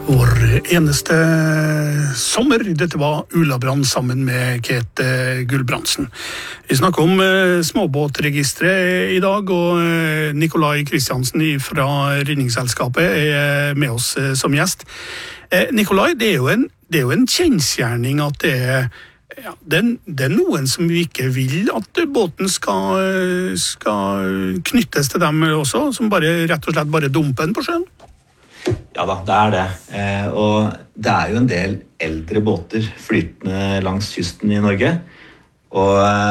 Vår eneste sommer, dette var Ulabrand sammen med Kate Gulbrandsen. Vi snakker om småbåtregistret i dag, og Nikolai Kristiansen fra Redningsselskapet er med oss som gjest. Nikolai, det er jo en kjensgjerning at det er noen som ikke vil at båten skal knyttes til dem også, som rett og slett bare dumper den på sjøen. Ja da, det det. Og det jo en del eldre båter flytende langs kysten i Norge. Og